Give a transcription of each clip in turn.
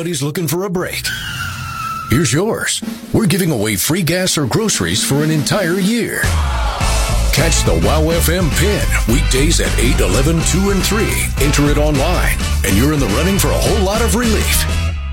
Everybody's looking for a break. Here's yours. We're giving away free gas or groceries for an entire year. Catch the WOW FM pin weekdays at 8, 11, 2, and 3. Enter it online, and you're in the running for a whole lot of relief.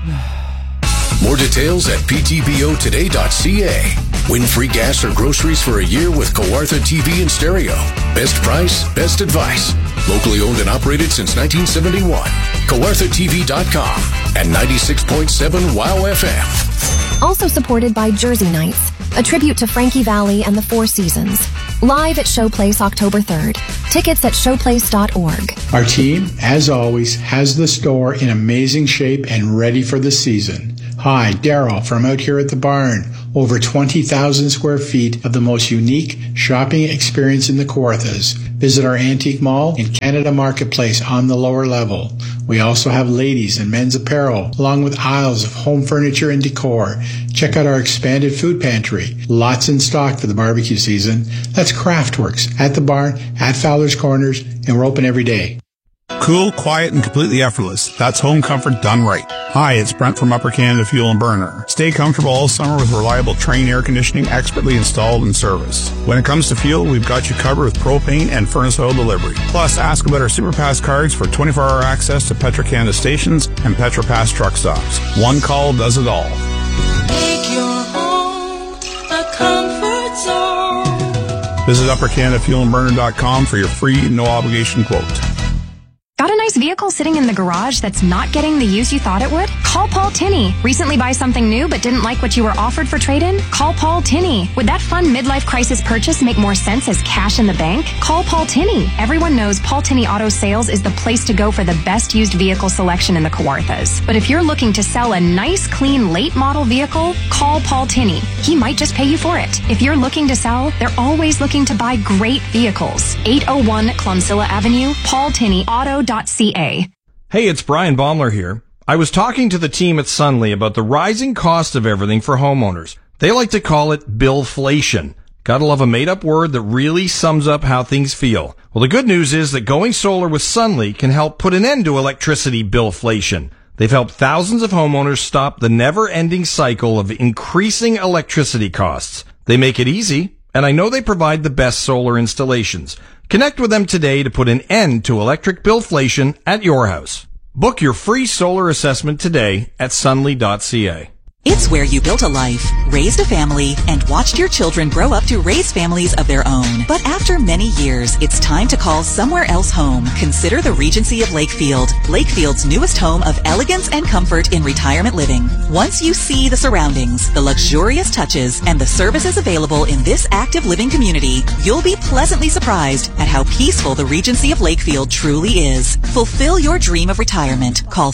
More details at ptbotoday.ca. Win free gas or groceries for a year with Kawartha TV and stereo. Best price, best advice. Locally owned and operated since 1971. KawarthaTV.com and 96.7 WOW FM. Also supported by Jersey Nights, a tribute to Frankie Valli and the Four Seasons. Live at Showplace October 3rd. Tickets at showplace.org. Our team, as always, has the store in amazing shape and ready for the season. Hi, Daryl from out here at the barn. Over 20,000 square feet of the most unique shopping experience in the Kawarthas. Visit our antique mall in Canada Marketplace on the lower level. We also have ladies and men's apparel, along with aisles of home furniture and decor. Check out our expanded food pantry. Lots in stock for the barbecue season. That's Craftworks at the barn, at Fowler's Corners, and we're open every day. Cool, quiet, and completely effortless. That's home comfort done right. Hi, it's Brent from Upper Canada Fuel and Burner. Stay comfortable all summer with reliable Trane air conditioning expertly installed and serviced. When it comes to fuel, we've got you covered with propane and furnace oil delivery. Plus, ask about our SuperPass cards for 24-hour access to Petro-Canada stations and PetroPass truck stops. One call does it all. Make your home a comfort zone. Visit UpperCanadaFuelandBurner.com for your free, no-obligation quote. Got a nice vehicle sitting in the garage that's not getting the use you thought it would? Call Paul Tinney. Recently buy something new but didn't like what you were offered for trade-in? Call Paul Tinney. Would that fun midlife crisis purchase make more sense as cash in the bank? Call Paul Tinney. Everyone knows Paul Tinney Auto Sales is the place to go for the best used vehicle selection in the Kawarthas. But if you're looking to sell a nice, clean, late model vehicle, call Paul Tinney. He might just pay you for it. If you're looking to sell, they're always looking to buy great vehicles. 801 Clonsilla Avenue, paultinneyauto.ca. Hey, it's Brian Baumler here. I was talking to the team at Sunley about the rising cost of everything for homeowners. They like to call it billflation. Gotta love a made-up word that really sums up how things feel. Well, the good news is that going solar with Sunley can help put an end to electricity billflation. They've helped thousands of homeowners stop the never-ending cycle of increasing electricity costs. They make it easy, and I know they provide the best solar installations. Connect with them today to put an end to electric billflation at your house. Book your free solar assessment today at sunly.ca. It's where you built a life, raised a family, and watched your children grow up to raise families of their own. But after many years, it's time to call somewhere else home. Consider the Regency of Lakefield, Lakefield's newest home of elegance and comfort in retirement living. Once you see the surroundings, the luxurious touches, and the services available in this active living community, you'll be pleasantly surprised at how peaceful the Regency of Lakefield truly is. Fulfill your dream of retirement. Call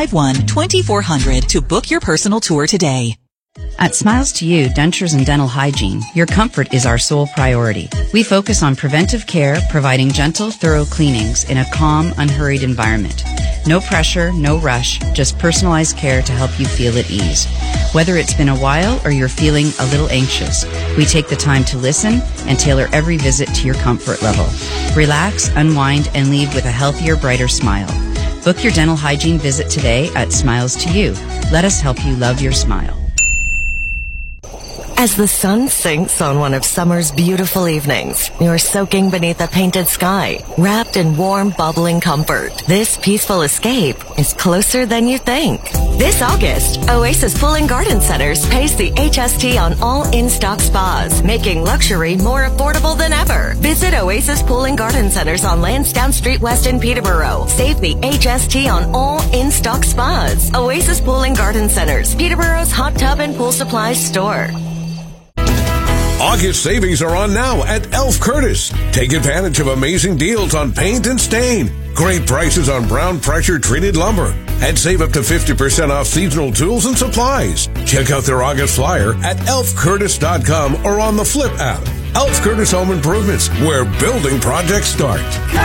651-2400 to book your personal tour today. At Smiles to You Dentures and Dental Hygiene, your comfort is our sole priority. We focus on preventive care, providing gentle, thorough cleanings in a calm, unhurried environment. No pressure, no rush, just personalized care to help you feel at ease. Whether it's been a while or you're feeling a little anxious, we take the time to listen and tailor every visit to your comfort level. Relax, unwind, and leave with a healthier, brighter smile. Book your dental hygiene visit today at Smiles to You. Let us help you love your smile. As the sun sinks on one of summer's beautiful evenings, you're soaking beneath a painted sky, wrapped in warm, bubbling comfort. This peaceful escape is closer than you think. This August, Oasis Pool and Garden Centers pays the HST on all in-stock spas, making luxury more affordable than ever. Visit Oasis Pool and Garden Centers on Lansdowne Street West in Peterborough. Save the HST on all in-stock spas. Oasis Pool and Garden Centers, Peterborough's hot tub and pool supplies store. August savings are on now at Elf Curtis. Take advantage of amazing deals on paint and stain. Great prices on brown pressure treated lumber. And save up to 50% off seasonal tools and supplies. Check out their August flyer at elfcurtis.com or on the Flip app. Elf Curtis Home Improvements, where building projects start.